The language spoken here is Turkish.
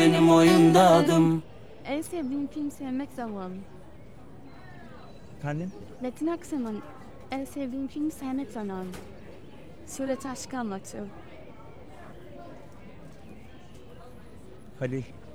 benim oyunda adım. En sevdiğim film Sevmek Zamanı. Efendim? Metin Aksel'in en sevdiğim film Sevmek Zamanı. Süreç aşkı anlatıyor. Halil.